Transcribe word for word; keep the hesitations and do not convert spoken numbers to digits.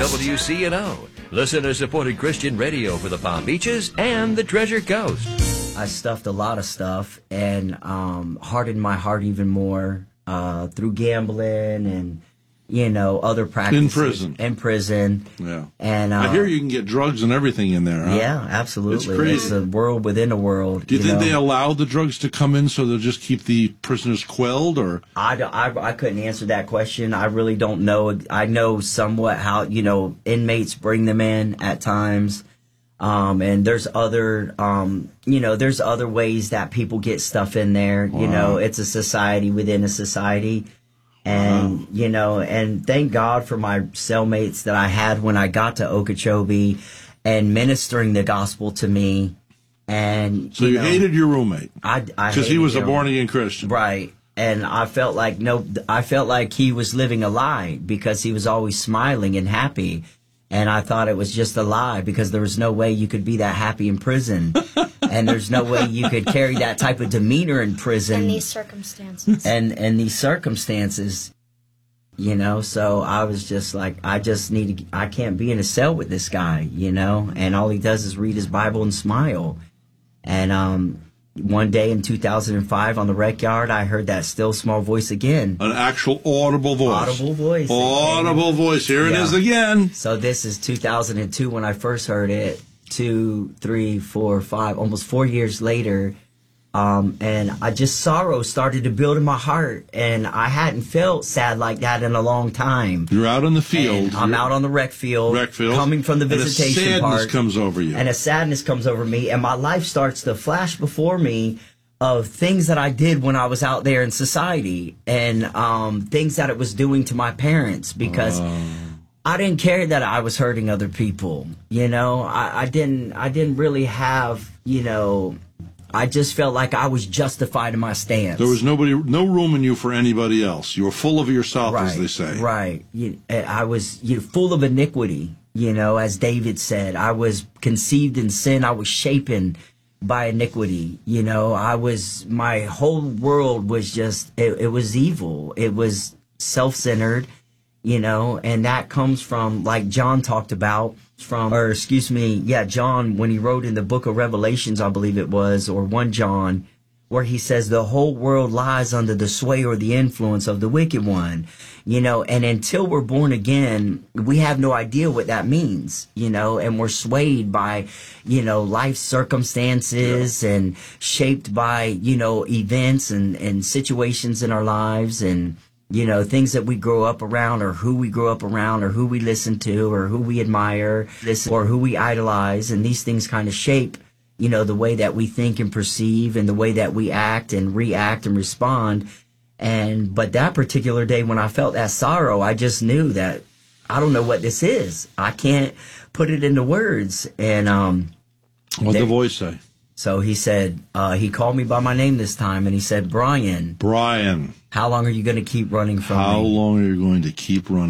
W C N O, listener-supported Christian radio for the Palm Beaches and the Treasure Coast. I stuffed a lot of stuff and um, hardened my heart even more uh, through gambling and, you know, other practices. In prison. In prison. Yeah. And uh, I hear you can get drugs and everything in there, huh? Yeah, absolutely. It's crazy. It's a world within a world. Do you, you think know? they allow the drugs to come in so they'll just keep the prisoners quelled, or? I, I, I couldn't answer that question. I really don't know. I know somewhat how, you know, inmates bring them in at times. Um, and there's other, um, you know, there's other ways that people get stuff in there. Wow. You know, it's a society within a society. And, wow. you know, and thank God for my cellmates that I had when I got to Okeechobee and ministering the gospel to me. And So you, you know, hated your roommate? I, I Because he was him. a born-again Christian. Right. And I felt like, no, I felt like he was living a lie because he was always smiling and happy. And I thought it was just a lie because there was no way you could be that happy in prison. And there's no way you could carry that type of demeanor in prison. In these circumstances. And in these circumstances, you know, so I was just like, I just need to, I can't be in a cell with this guy, you know, and all he does is read his Bible and smile. And um, one day in two thousand five on the rec yard, I heard that still small voice again. An actual audible voice. Audible voice. Audible again. voice. Here yeah. it is again. So this is two thousand two when I first heard it. Two, three, four, five, almost four years later. Um, and I just, sorrow started to build in my heart. And I hadn't felt sad like that in a long time. You're out on the field. And I'm You're out on the rec field. Rec field. Coming from the visitation and a sadness part. comes over you. And a sadness comes over me. And my life starts to flash before me of things that I did when I was out there in society. And um, things that it was doing to my parents. Because uh. I didn't care that I was hurting other people. You know, I, I didn't, I didn't really have, you know, I just felt like I was justified in my stance. There was nobody, no room in you for anybody else. You were full of yourself, right, as they say. Right. You, I was you know, full of iniquity, you know, as David said. I was conceived in sin. I was shapen by iniquity. You know, I was, my whole world was just, it, it was evil. It was self-centered, you know, and that comes from, like John talked about, from, or excuse me, yeah, John, when he wrote in the book of Revelations, I believe it was, or First John, where he says the whole world lies under the sway or the influence of the wicked one, you know, and until we're born again, we have no idea what that means, you know, and we're swayed by, you know, life circumstances yeah. and shaped by, you know, events and, and situations in our lives and, you know, things that we grow up around or who we grow up around or who we listen to or who we admire or who we idolize. And these things kind of shape, you know, the way that we think and perceive and the way that we act and react and respond. And but that particular day when I felt that sorrow, I just knew that I don't know what this is. I can't put it into words. And um, what'd the voice say? So he said, uh, he called me by my name this time, and he said, Brian. Brian. How long are you going to keep running from How me? long are you going to keep running?